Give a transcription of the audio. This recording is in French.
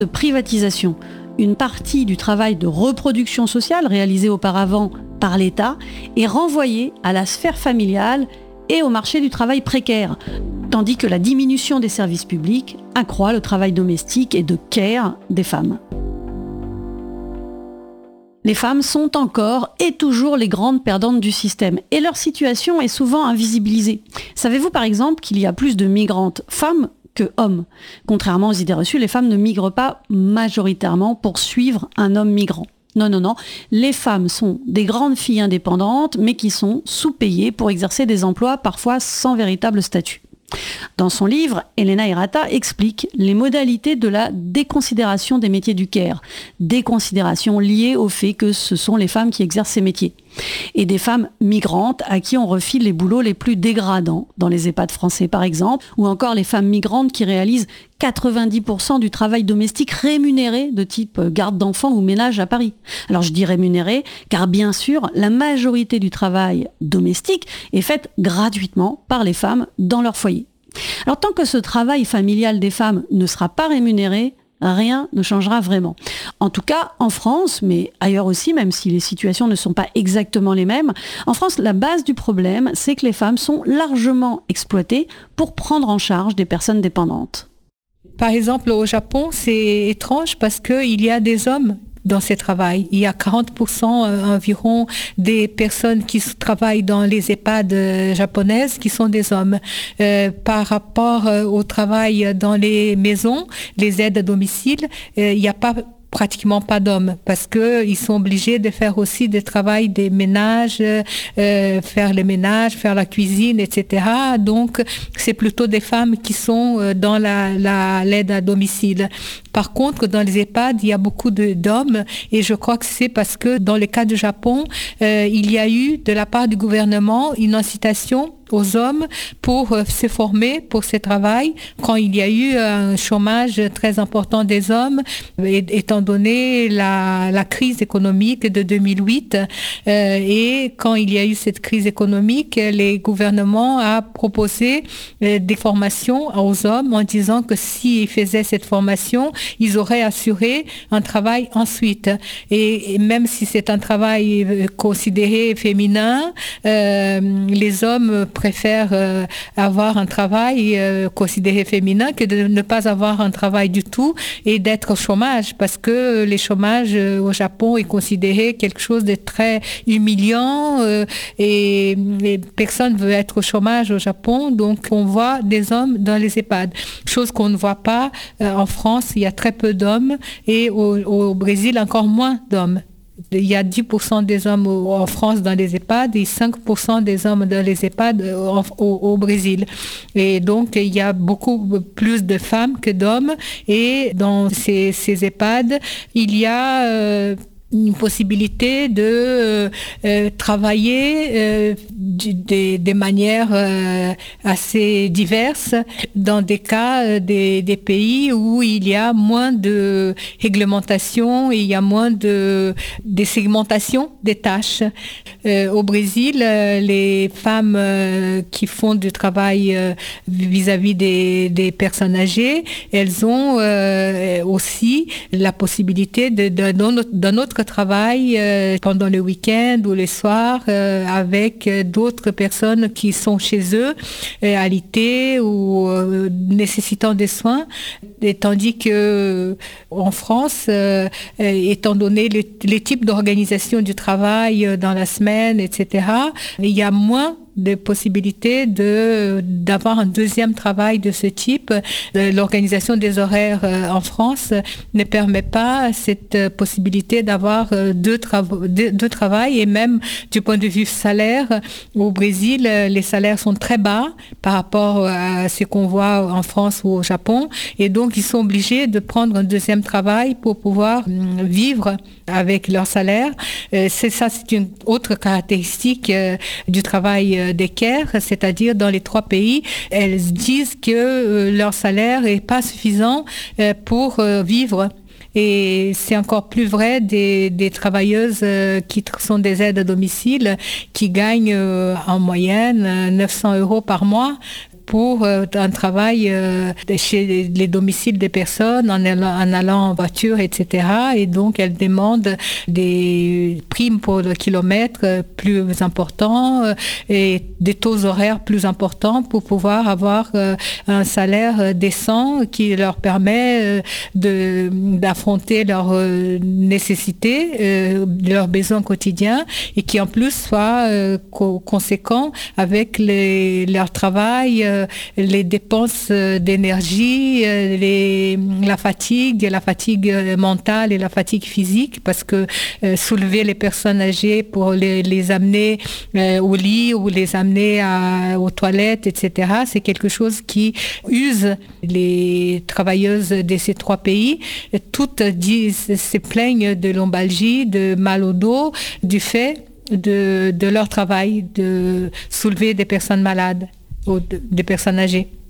de privatisation. Une partie du travail de reproduction sociale réalisé auparavant par l'État est renvoyée à la sphère familiale et au marché du travail précaire, tandis que la diminution des services publics accroît le travail domestique et de care des femmes. Les femmes sont encore et toujours les grandes perdantes du système et leur situation est souvent invisibilisée. Savez-vous par exemple qu'il y a plus de migrantes femmes que hommes? Contrairement aux idées reçues, les femmes ne migrent pas majoritairement pour suivre un homme migrant. Non. Les femmes sont des grandes filles indépendantes, mais qui sont sous-payées pour exercer des emplois parfois sans véritable statut. Dans son livre, Elena Hirata explique les modalités de la déconsidération des métiers du care, déconsidération liée au fait que ce sont les femmes qui exercent ces métiers, et des femmes migrantes à qui on refile les boulots les plus dégradants, dans les EHPAD français par exemple, ou encore les femmes migrantes qui réalisent 90% du travail domestique rémunéré de type garde d'enfants ou ménage à Paris. Alors je dis rémunéré car bien sûr la majorité du travail domestique est faite gratuitement par les femmes dans leur foyer. Alors tant que ce travail familial des femmes ne sera pas rémunéré, rien ne changera vraiment. En tout cas, en France, mais ailleurs aussi, même si les situations ne sont pas exactement les mêmes, en France, la base du problème, c'est que les femmes sont largement exploitées pour prendre en charge des personnes dépendantes. Par exemple, au Japon, c'est étrange parce qu'il y a des hommes dans ces travails. Il y a 40% environ des personnes qui travaillent dans les EHPAD japonaises qui sont des hommes. Par rapport au travail dans les maisons, les aides à domicile, il n'y a pratiquement pas d'hommes parce que ils sont obligés de faire aussi des travail des ménages, faire les ménages, faire la cuisine, etc. Donc c'est plutôt des femmes qui sont dans l'aide à domicile. Par contre, dans les EHPAD, il y a beaucoup d'hommes et je crois que c'est parce que dans le cas du Japon, il y a eu de la part du gouvernement une incitation aux hommes pour se former pour ce travail quand il y a eu un chômage très important des hommes étant donné la crise économique de 2008 et quand il y a eu cette crise économique, les gouvernements a proposé des formations aux hommes en disant que s'ils faisaient cette formation, ils auraient assuré un travail ensuite et même si c'est un travail considéré féminin, les hommes préfèrent avoir un travail considéré féminin que de ne pas avoir un travail du tout et d'être au chômage parce que le chômage au Japon est considéré quelque chose de très humiliant et personne ne veut être au chômage au Japon, donc on voit des hommes dans les EHPAD. Chose qu'on ne voit pas en France, il y a très peu d'hommes et au Brésil encore moins d'hommes. Il y a 10% des hommes en France dans les EHPAD et 5% des hommes dans les EHPAD au Brésil. Et donc, il y a beaucoup plus de femmes que d'hommes. Et dans ces EHPAD, il y a une possibilité de travailler de manière assez diverse dans des cas des pays où il y a moins de réglementation et il y a moins de segmentation des tâches. Au Brésil, les femmes qui font du travail vis-à-vis des personnes âgées, elles ont aussi la possibilité d'un autre travail pendant le week-end ou les soirs avec d'autres personnes qui sont chez eux alitées ou nécessitant des soins, et tandis que en France, étant donné les types d'organisation du travail dans la semaine, etc., il y a moins de possibilités d'avoir un deuxième travail de ce type. L'organisation des horaires en France ne permet pas cette possibilité d'avoir deux travails et même du point de vue salaire, au Brésil, les salaires sont très bas par rapport à ce qu'on voit en France ou au Japon et donc ils sont obligés de prendre un deuxième travail pour pouvoir vivre avec leur salaire. C'est une autre caractéristique du travail des care, c'est-à-dire dans les 3 pays, elles disent que leur salaire n'est pas suffisant pour vivre. Et c'est encore plus vrai des travailleuses qui sont des aides à domicile qui gagnent en moyenne 900 € par mois pour un travail chez les domiciles des personnes en allant en voiture, etc. Et donc, elles demandent des primes pour le kilomètre plus importants et des taux horaires plus importants pour pouvoir avoir un salaire décent qui leur permet d'affronter leurs nécessités, leurs besoins quotidiens et qui en plus soit conséquent avec leur travail, les dépenses d'énergie, la fatigue mentale et la fatigue physique, parce que soulever les personnes âgées pour les amener au lit ou les amener aux toilettes, etc., c'est quelque chose qui use les travailleuses de ces 3 pays. Toutes se plaignent de lombalgie, de mal au dos, du fait de leur travail, de soulever des personnes malades ou des personnes âgées.